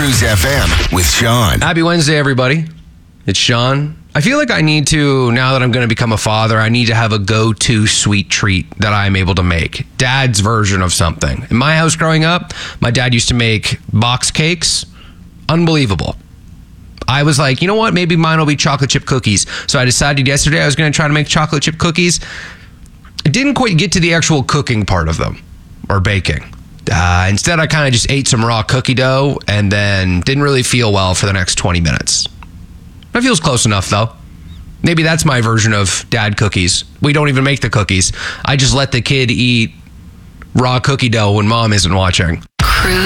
Cruise FM with Sean. Happy Wednesday, everybody. It's Sean. I feel like I need to, now that I'm going to become a father, I need to have a go-to sweet treat that I'm able to make. Dad's version of something. In my house growing up, my dad used to make box cakes. Unbelievable. I was like, you know what? Maybe mine will be chocolate chip cookies. So I decided yesterday I was going to try to make chocolate chip cookies. I didn't quite get to the actual cooking part of them, or baking. Instead, I kind of just ate some raw cookie dough and then didn't really feel well for the next 20 minutes. That feels close enough, though. Maybe that's my version of dad cookies. We don't even make the cookies. I just let the kid eat raw cookie dough when mom isn't watching.